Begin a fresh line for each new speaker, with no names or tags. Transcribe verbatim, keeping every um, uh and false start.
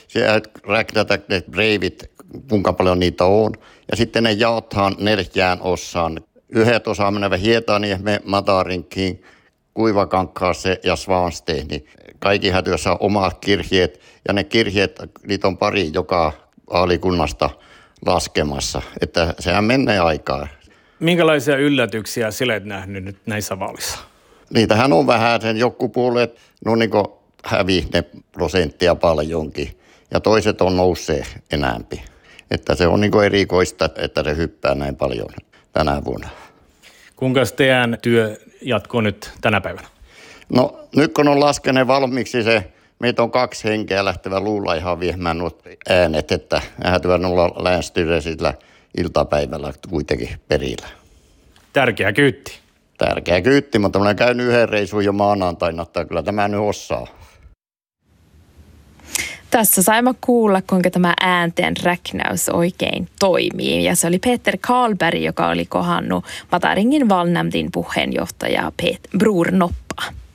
siellä räknätä ne breivit, kuinka paljon niitä on. Ja sitten ne jaotaan neljään osaan. Yhdet osaa menevä Hietaniemme, Matarinkiin, Kuivakankaaseen ja Svansteeniin. Kaikki hätyössä on omat kirjeet ja ne kirjeet, niitä on pari joka vaalikunnasta laskemassa. Että sehän menee aikaa.
Minkälaisia yllätyksiä sä olet nähnyt nyt näissä vaalissa?
Niitähän on vähän sen joku puolet, no niin kuin hävi ne prosenttia paljonkin ja toiset on nousseet enäämpi. Että se on niin kuin erikoista, että se hyppää näin paljon tänä vuonna.
Kuinka teidän työ jatkuu nyt tänä päivänä?
No nyt kun on laskenut valmiiksi se, meitä on kaksi henkeä lähtevä luulla ihan viemään nuo äänet, että ähätyvän olla läänstyreisillä iltapäivällä kuitenkin perillä.
Tärkeä kyytti.
Tärkeä kyytti, mutta olen käynyt yhden reisun jo maanantaina, että kyllä tämä nyt osaa.
Tässä saimme kuulla, kuinka tämä äänten räknäys oikein toimii. Ja se oli Peter Karlberg, joka oli kohannut Mataringin valnämtin puheenjohtaja Bror Noppa.